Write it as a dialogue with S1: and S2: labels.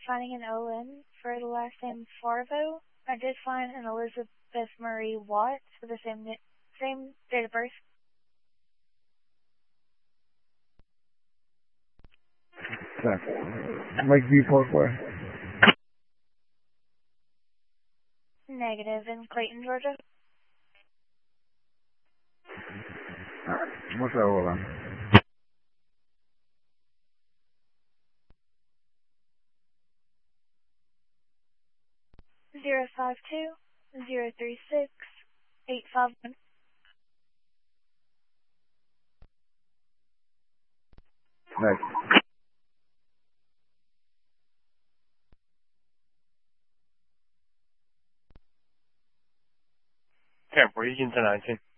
S1: finding an ON for the last name Farvo. I did find an Elizabeth Marie Watts with the same date of birth.
S2: Lakeview Parkway.
S1: Negative, in Clayton, Georgia.
S2: Alright, what's that all on?
S1: Zero 036-851.
S2: Next.
S3: Camp Regan to 19.